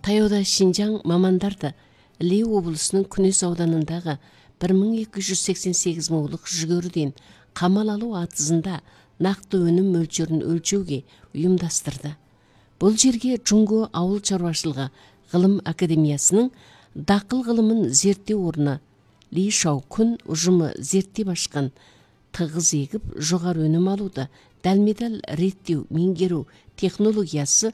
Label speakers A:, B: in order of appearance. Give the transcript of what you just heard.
A: Таяуда Шинжаң мамандарды Іле облысының Күнес ауданындағы 1288 мулық жүгеріден қамал алу атызында нақты өнім мөлшерін өлчеуге ұйымдастырды. Бұл жерге Джунго ауыл шаруашылығы ғылым академиясының дақыл ғылымын зерттеу орны Ли Шаукун ұжымы зерттеп ашқан тығыз егіп жоғары өнім алуды дәлме-дәл реттеу, меңгеру технологиясы